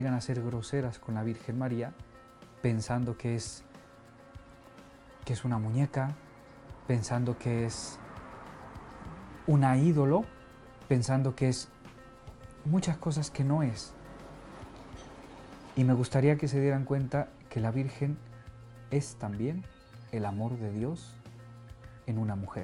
llegan a ser groseras con la Virgen María, pensando que es una muñeca, pensando que es una ídolo, pensando que es muchas cosas que no es. Y me gustaría que se dieran cuenta que la Virgen es también el amor de Dios en una mujer.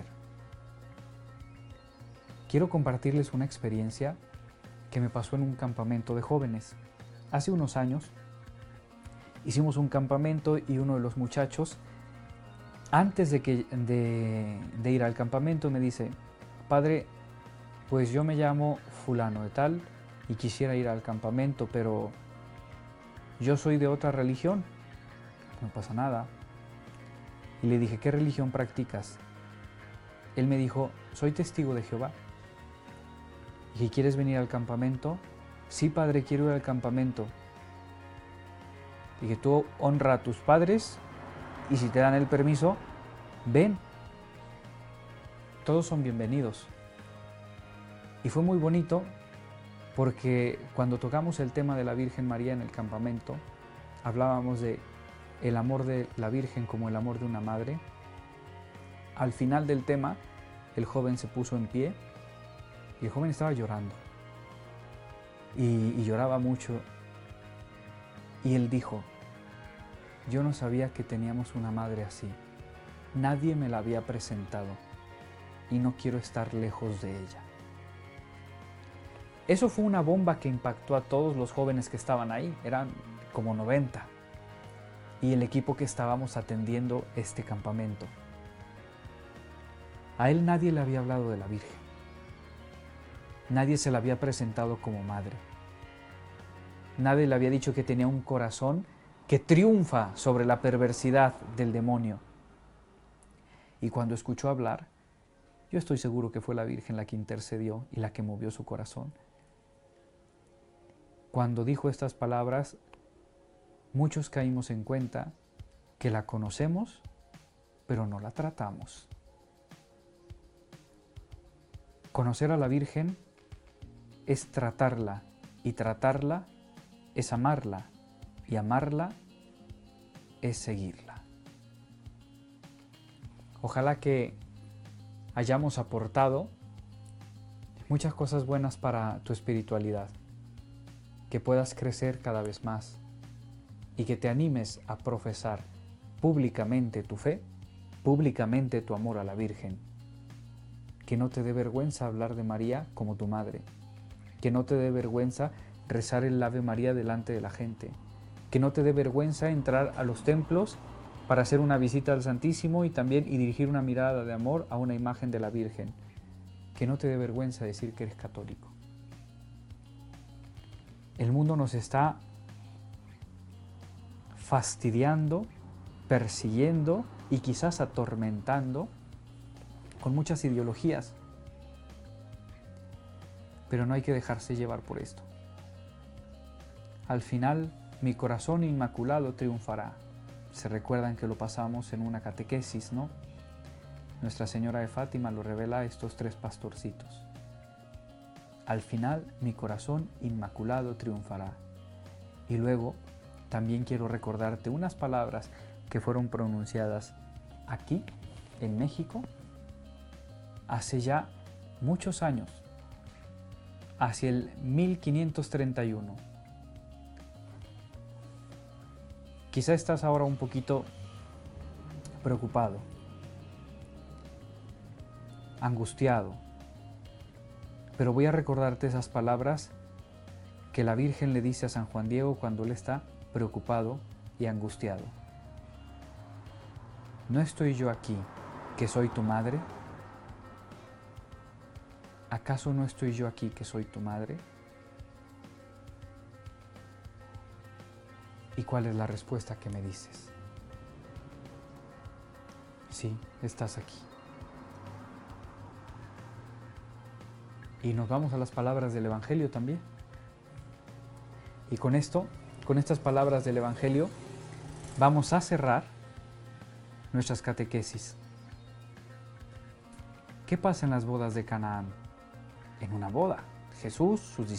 Quiero compartirles una experiencia que me pasó en un campamento de jóvenes. Hace unos años hicimos un campamento y uno de los muchachos, antes de ir al campamento, me dice: padre, pues yo me llamo fulano de tal y quisiera ir al campamento, pero yo soy de otra religión. No pasa nada. Y le dije: ¿qué religión practicas? Él me dijo: soy testigo de Jehová. Dije: ¿quieres venir al campamento? Sí, padre, quiero ir al campamento. Dije: tú honra a tus padres y si te dan el permiso, ven. Todos son bienvenidos. Y fue muy bonito porque cuando tocamos el tema de la Virgen María en el campamento, hablábamos de el amor de la Virgen como el amor de una madre. Al final del tema, el joven se puso en pie y el joven estaba llorando. Y lloraba mucho. Y él dijo: yo no sabía que teníamos una madre así. Nadie me la había presentado y no quiero estar lejos de ella. Eso fue una bomba que impactó a todos los jóvenes que estaban ahí. Eran como 90. Y el equipo que estábamos atendiendo este campamento. A él nadie le había hablado de la Virgen. Nadie se la había presentado como madre. Nadie le había dicho que tenía un corazón que triunfa sobre la perversidad del demonio. Y cuando escuchó hablar, yo estoy seguro que fue la Virgen la que intercedió y la que movió su corazón. Cuando dijo estas palabras, muchos caímos en cuenta que la conocemos, pero no la tratamos. Conocer a la Virgen es tratarla, y tratarla es amarla, y amarla es seguirla. Ojalá que hayamos aportado muchas cosas buenas para tu espiritualidad, que puedas crecer cada vez más y que te animes a profesar públicamente tu fe, públicamente tu amor a la Virgen. Que no te dé vergüenza hablar de María como tu madre, que no te dé vergüenza rezar el Ave María delante de la gente, que no te dé vergüenza entrar a los templos para hacer una visita al Santísimo y dirigir una mirada de amor a una imagen de la Virgen, que no te dé vergüenza decir que eres católico. El mundo nos está fastidiando, persiguiendo y quizás atormentando con muchas ideologías, pero no hay que dejarse llevar por esto. Al final, mi corazón inmaculado triunfará. Se recuerdan que lo pasamos en una catequesis, ¿no? Nuestra Señora de Fátima lo revela a estos 3 pastorcitos. Al final, mi corazón inmaculado triunfará. Y luego, también quiero recordarte unas palabras que fueron pronunciadas aquí, en México, hace ya muchos años, hacia el 1531. Quizá estás ahora un poquito preocupado, angustiado, pero voy a recordarte esas palabras que la Virgen le dice a San Juan Diego cuando él está preocupado y angustiado. ¿No estoy yo aquí, que soy tu madre? ¿Acaso no estoy yo aquí, que soy tu madre? ¿Y cuál es la respuesta que me dices? Sí, estás aquí. Y nos vamos a las palabras del Evangelio también. Y con estas palabras del Evangelio, vamos a cerrar nuestras catequesis. ¿Qué pasa en las bodas de Canaán? En una boda, Jesús, sus discípulos,